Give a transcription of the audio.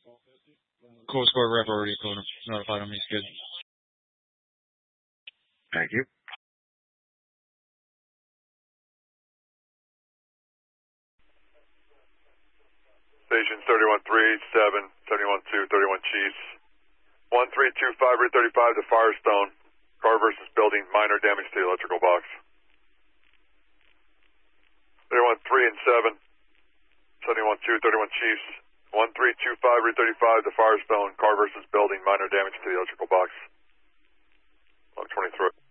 Coast Guard rep already told him, notified him he's good. Thank you. Station 31-3, 7, 71-2, 31 Chiefs. 1325, Route 35 to Firestone. Car versus building, minor damage to the electrical box. 31-3 and 7, 71-2, 31 Chiefs. 1325, Route 35 to Firestone. Car versus building, minor damage to the electrical box. Log 23.